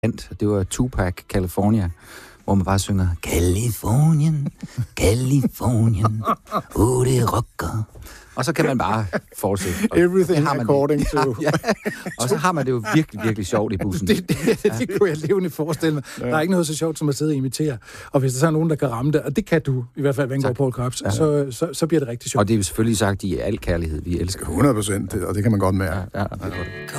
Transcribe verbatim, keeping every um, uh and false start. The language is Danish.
Det var Tupac, California, hvor man bare synger Californien, Californien, oh, det rocker. Og så kan man bare fortsætte. Og Everything har man according det. to... Ja, ja. Og så har man det jo virkelig, virkelig sjovt i bussen. Det, det, det, det kunne jeg levende forestille mig. Ja. Der er ikke noget så sjovt som at sidde og imitere. Og hvis der så er nogen, der kan ramme det, og det kan du, i hvert fald, Vengård Paul Krebs, ja. så, så, så bliver det rigtig sjovt. Og det er jo selvfølgelig sagt i al kærlighed, vi elsker. hundrede procent, og det kan man godt mærke. Ja, ja, det